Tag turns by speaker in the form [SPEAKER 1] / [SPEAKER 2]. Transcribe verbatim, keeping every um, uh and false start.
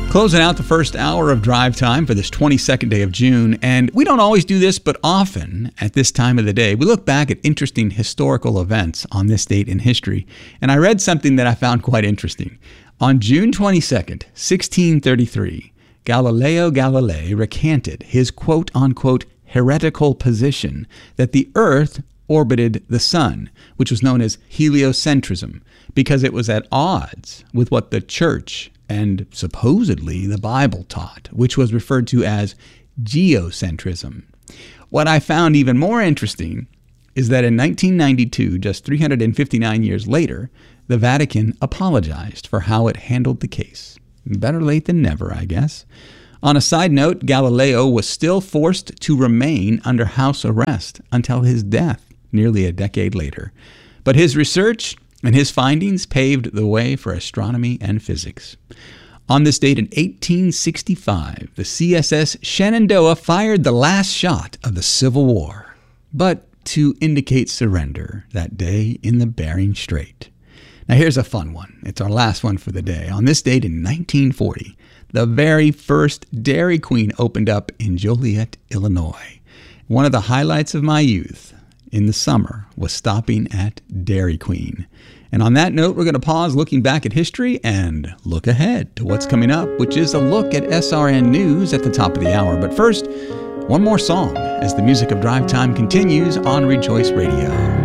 [SPEAKER 1] Closing out the first hour of Drive Time for this twenty-second day of June, and we don't always do this, but often at this time of the day, we look back at interesting historical events on this date in history, and I read something that I found quite interesting. On June twenty-second, sixteen thirty-three, Galileo Galilei recanted his quote-unquote heretical position that the Earth orbited the sun, which was known as heliocentrism, because it was at odds with what the church and supposedly the Bible taught, which was referred to as geocentrism. What I found even more interesting is that in nineteen ninety-two, just three hundred fifty-nine years later, the Vatican apologized for how it handled the case. Better late than never, I guess. On a side note, Galileo was still forced to remain under house arrest until his death nearly a decade later. But his research and his findings paved the way for astronomy and physics. On this date in eighteen sixty-five, the C S S Shenandoah fired the last shot of the Civil War, but to indicate surrender that day in the Bering Strait. Now here's a fun one. It's our last one for the day. On this date in nineteen forty, the very first Dairy Queen opened up in Joliet, Illinois. One of the highlights of my youth in the summer was stopping at Dairy Queen. And on that note, we're going to pause looking back at history and look ahead to what's coming up, which is a look at S R N News at the top of the hour. But first, one more song as the music of Drive Time continues on Rejoice Radio.